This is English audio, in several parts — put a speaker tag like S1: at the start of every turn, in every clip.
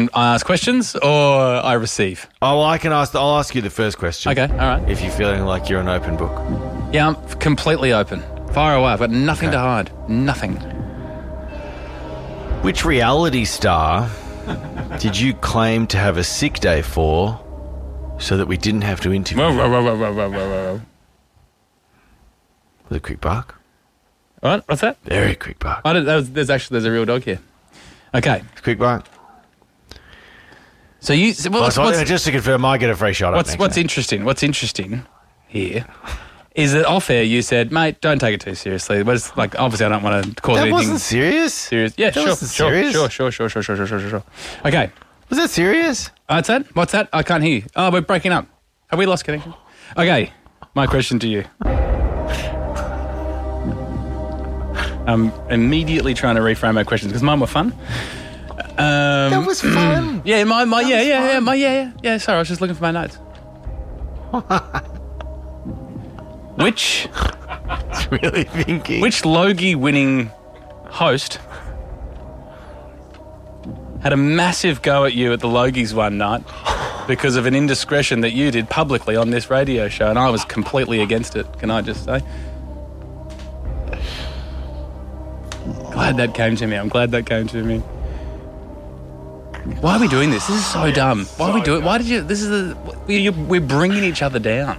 S1: I ask questions or I receive?
S2: Oh, I'll ask you the first question.
S1: Okay, all right.
S2: If you're feeling like you're an open book.
S1: Yeah, I'm completely open. Fire away. I've got nothing to hide. Nothing.
S2: Which reality star did you claim to have a sick day for so that we didn't have to interview you?
S1: What?
S2: With a quick bark.
S1: What's that?
S2: Very quick bark.
S1: There's a real dog here. Okay.
S2: Quick bark.
S1: So you...
S2: just to confirm, I get a free shot.
S1: What's interesting here is that off air you said, mate, don't take it too seriously. But it's like, obviously I don't want to cause anything...
S2: That wasn't serious?
S1: Yeah,
S2: That wasn't serious?
S1: Sure. Okay.
S2: Was that serious?
S1: What's that? What's that? I can't hear you. Oh, we're breaking up. Have we lost connection? Okay. My question to you. I'm immediately trying to reframe my questions because mine were fun.
S2: That was fun.
S1: Yeah, yeah. Sorry, I was just looking for my notes. Which
S2: Really thinking.
S1: Which Logie-winning host had a massive go at you at the Logies one night because of an indiscretion that you did publicly on this radio show, and I was completely against it, can I just say? Glad that came to me. I'm glad that came to me. Why are we doing this? This is so dumb. Why are we doing it? Why did you... This is we're bringing each other down.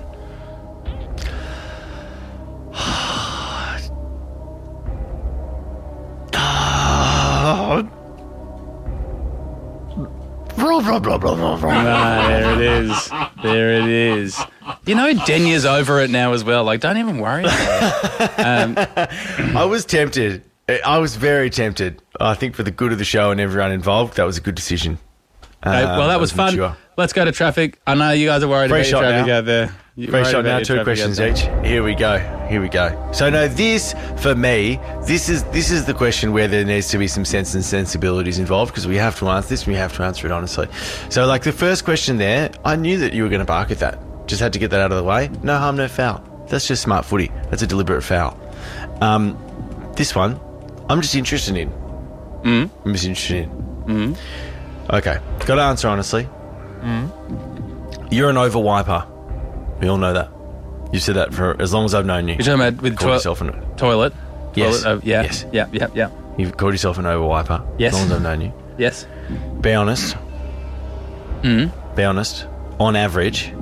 S1: There it is. There it is. You know, Denya's over it now as well. Like, don't even worry about it.
S2: I was tempted. I was very tempted. I think for the good of the show and everyone involved, that was a good decision.
S1: Okay, well, that was fun.
S2: Mature.
S1: Let's go to traffic. I know you guys are worried about your traffic out there.
S2: Free shot now, 2 questions each. Here we go. So no, this for me, this is the question where there needs to be some sense and sensibilities involved, because we have to answer this and we have to answer it honestly. So like the first question there, I knew that you were going to bark at that. Just had to get that out of the way. No harm, no foul. That's just smart footy. That's a deliberate foul. This one, I'm just interested in. I'm just interested in. Okay, got to answer honestly. You're an over-wiper. We all know that. You've said that for as long as I've known you.
S1: You're talking about with toilet?
S2: Yes.
S1: Yes. Yeah.
S2: You've called yourself an over-wiper.
S1: Yes.
S2: As long as I've known you.
S1: Yes.
S2: Be honest. Be honest. On average,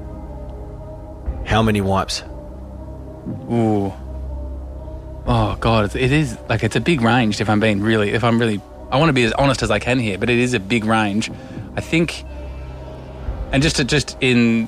S2: how many wipes?
S1: Ooh. Oh, God. It is, like, it's a big range if I'm really, I want to be as honest as I can here, but it is a big range. I think, and in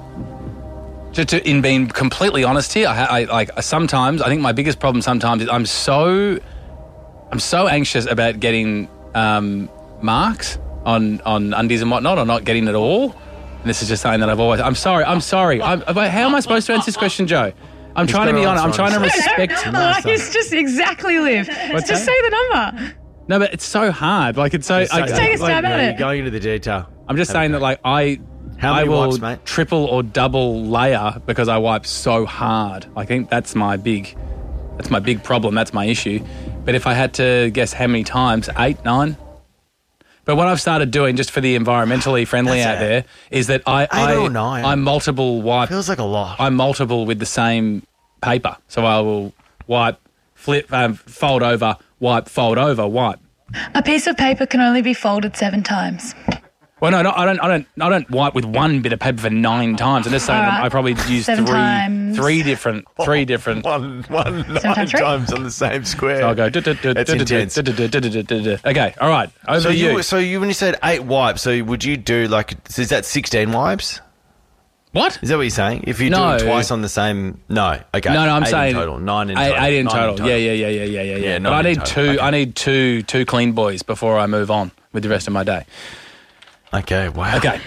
S1: being completely honest here, I sometimes, I think my biggest problem sometimes is I'm so anxious about getting marks on undies and whatnot, or not getting it all. And this is just something that I'm sorry. How am I supposed to answer this question, Joe? I'm trying to be honest. I'm trying to respect.
S3: It's just exactly, Liv. Just say the number.
S1: No, but it's so hard. Like, it's so...
S3: Take a stab at it.
S2: You're going into the detail.
S1: I'm just saying that, like, I will
S2: wipes, mate?
S1: triple or double layer because I wipe so hard. I think that's my big problem. That's my issue. But if I had to guess how many times, 8, 9. But what I've started doing, just for the environmentally friendly out there, is that I multiple wipe.
S2: Feels like a lot.
S1: I multiple with the same paper. So I will wipe, flip, fold over, wipe, fold over, wipe.
S3: A piece of paper can only be folded 7 times.
S1: Well, no, I don't wipe with one bit of paper for 9 times. I'm just saying that I probably use
S3: 7 times.
S1: three different.
S2: One 9 times on the same square.
S1: So I'll go.
S2: That's intense.
S1: Okay, all right. Over to you.
S2: So when you said 8 wipes, so would you do is that 16 wipes?
S1: What?
S2: Is that what you're saying? If you do it twice on the same... No. Okay.
S1: No, I'm
S2: 8
S1: saying...
S2: in total. 9 in total.
S1: 8 in total. Yeah. But I need two clean boys before I move on with the rest of my day.
S2: Okay, wow.
S1: Okay.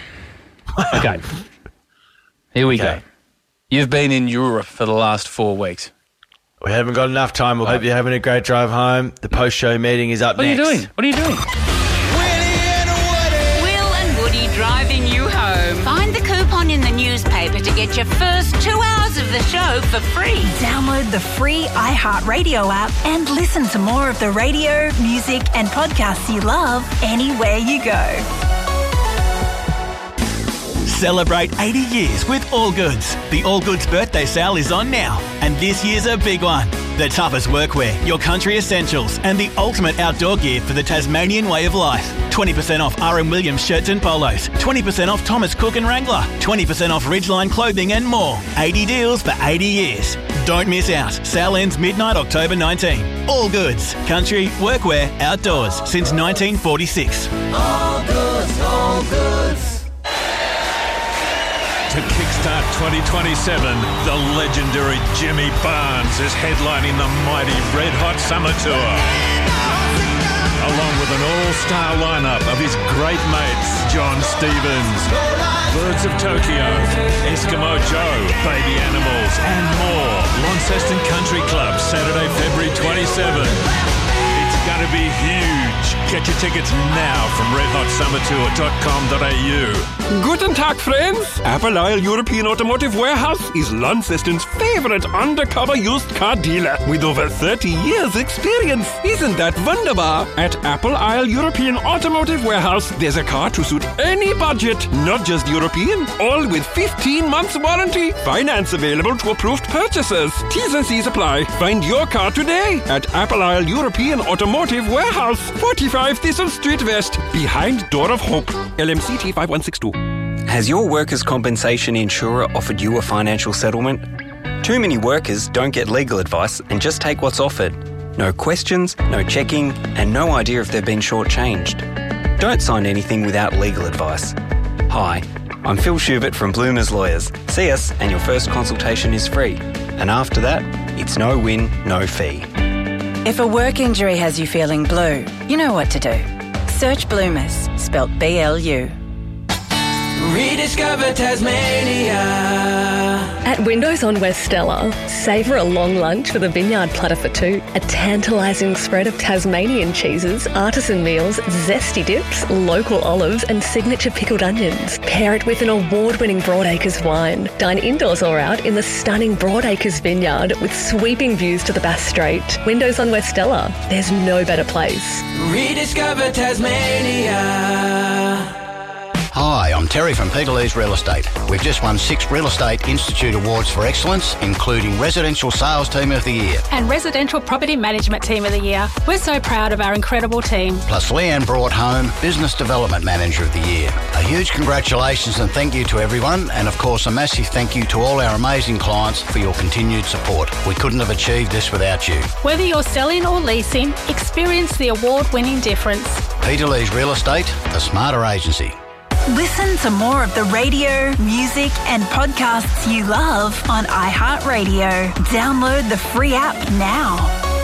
S1: Here we go. You've been in Europe for the last 4 weeks.
S2: We haven't got enough time. We'll hope you're having a great drive home. The post-show meeting is up next.
S1: What are you doing?
S4: Will and Woody driving you home. Find the coupon in the newspaper to get get your first 2 hours of the show for free.
S5: Download the free iHeartRadio app and listen to more of the radio, music and podcasts you love anywhere you go.
S6: Celebrate 80 years with Allgoods. The Allgoods birthday sale is on now, and this year's a big one. The toughest workwear, your country essentials, and the ultimate outdoor gear for the Tasmanian way of life. 20% off R.M. Williams shirts and polos, 20% off Thomas Cook and Wrangler, 20% off Ridgeline clothing and more. 80 deals for 80 years. Don't miss out. Sale ends midnight October 19. Allgoods. Country, workwear, outdoors since 1946.
S7: Allgoods. To kickstart 2027, the legendary Jimmy Barnes is headlining the mighty Red Hot Summer Tour. Along with an all-star lineup of his great mates, John Stevens, Birds of Tokyo, Eskimo Joe, Baby Animals, and more. Launceston Country Club, Saturday, February 27. It's going to be huge. Get your tickets now from redhotsummertour.com.au.
S8: Guten Tag, friends. Apple Isle European Automotive Warehouse is Launceston's favorite undercover used car dealer with over 30 years experience. Isn't that wunderbar? At Apple Isle European Automotive Warehouse, there's a car to suit any budget, not just European, all with 15 months warranty. Finance available to approved purchasers. T's and C's apply. Find your car today at Apple Isle European Automotive Warehouse, 45 Thistle Street West, behind Door of Hope. LMCT 5162.
S9: Has your workers' compensation insurer offered you a financial settlement? Too many workers don't get legal advice and just take what's offered. No questions, no checking, and no idea if they've been shortchanged. Don't sign anything without legal advice. Hi, I'm Phil Schubert from Bloomers Lawyers. See us and your first consultation is free. And after that, it's no win, no fee.
S5: If a work injury has you feeling blue, you know what to do. Search Bloomers, spelt BLU.
S10: Rediscover Tasmania.
S11: At Windows on West Stella, savour a long lunch with a vineyard platter for two, a tantalising spread of Tasmanian cheeses, artisan meals, zesty dips, local olives and signature pickled onions. Pair it with an award-winning Broadacres wine. Dine indoors or out in the stunning Broadacres vineyard with sweeping views to the Bass Strait. Windows on West Stella, there's no better place.
S10: Rediscover Tasmania.
S12: Hi, I'm Terry from Peterlee's Real Estate. We've just won 6 Real Estate Institute Awards for Excellence, including Residential Sales Team of the Year
S13: and Residential Property Management Team of the Year. We're so proud of our incredible team.
S12: Plus Leanne brought home Business Development Manager of the Year. A huge congratulations and thank you to everyone, and of course a massive thank you to all our amazing clients for your continued support. We couldn't have achieved this without you.
S13: Whether you're selling or leasing, experience the award-winning difference.
S12: Peterlee's Real Estate, the smarter agency.
S5: Listen to more of the radio, music and podcasts you love on iHeartRadio. Download the free app now.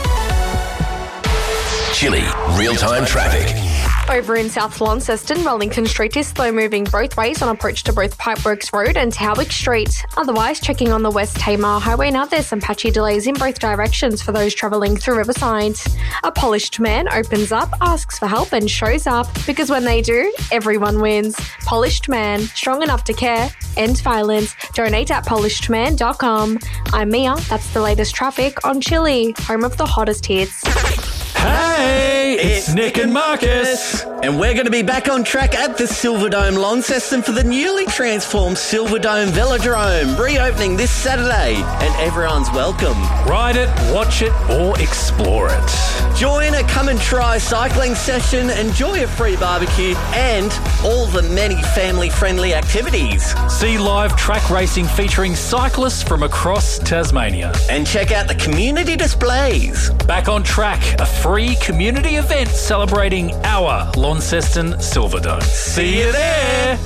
S14: Chilly real-time traffic.
S15: Over in South Launceston, Wellington Street is slow-moving both ways on approach to both Pipeworks Road and Howick Street. Otherwise, checking on the West Tamar Highway now, there's some patchy delays in both directions for those travelling through Riverside. A polished man opens up, asks for help and shows up, because when they do, everyone wins. Polished Man, strong enough to care, end violence. Donate at polishedman.com. I'm Mia, that's the latest traffic on Chilly, home of the hottest hits.
S16: Hey, it's Nick and Marcus. And we're going to be back on track at the Silverdome Launceston for the newly transformed Silverdome Velodrome, reopening this Saturday, and everyone's welcome.
S17: Ride it, watch it, or explore it.
S16: Join a come and try cycling session, enjoy a free barbecue, and all the many family-friendly activities.
S17: See live track racing featuring cyclists from across Tasmania.
S16: And check out the community displays.
S17: Back on track, a free community event celebrating our Launceston Silverdome. See you there!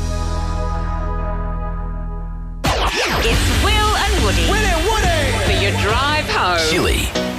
S4: It's Will and Woody.
S16: Will and Woody!
S4: For your drive home.
S14: Chilly